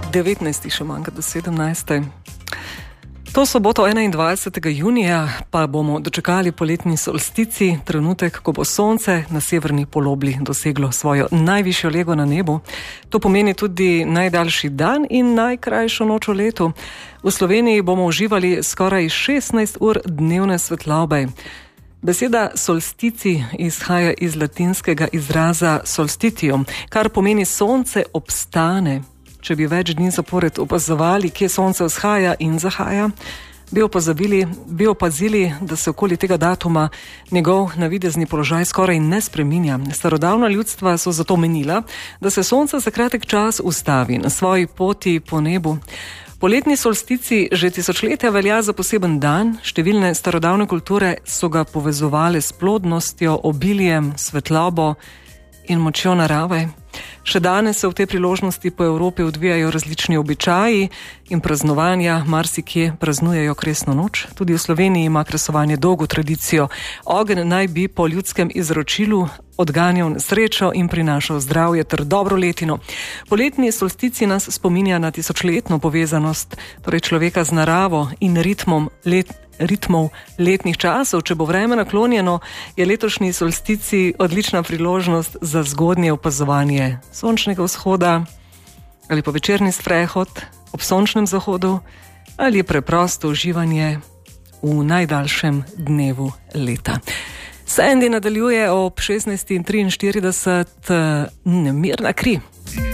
19. še manjka do 17. To soboto 21. junija pa bomo dočekali poletni solstici, trenutek, ko bo sonce na severni polobli doseglo svojo najvišjo lego na nebu. To pomeni tudi najdaljši dan in najkrajšo noč v letu. V Sloveniji bomo uživali skoraj 16 ur dnevne svetlobe. Beseda solstici izhaja iz latinskega izraza solstitium, kar pomeni sonce obstane. Če bi več dni zapored opazovali, kje sonce vzhaja in zahaja, bi opazili, da se okoli tega datuma njegov navidezni položaj skoraj ne spreminja. Starodavna ljudstva so zato menila, da se sonce za kratek čas ustavi na svoji poti po nebu. Poletni solstici že tisočletja velja za poseben dan, številne starodavne kulture so ga povezovale s plodnostjo, obiljem, svetlobo in močjo narave. Še danes se v tej priložnosti po Evropi odvijajo različni običaji in praznovanja, marsikje praznujejo kresno noč. Tudi v Sloveniji ima kresovanje dolgo tradicijo. Ogenj naj bi po ljudskem izročilu odganjal nesrečo in prinašal zdravje ter dobro letino. Poletni solstici nas spominja na tisočletno povezanost, torej človeka z naravo in ritmov letnih časov. Če bo vreme naklonjeno, je letošnji solstici odlična priložnost za zgodnje opazovanje sončnega vzhoda ali pa večerni sprehod ob sončnem zahodu ali preprosto uživanje v najdaljšem dnevu leta. Sandy nadaljuje ob 16:43, Mirna kri.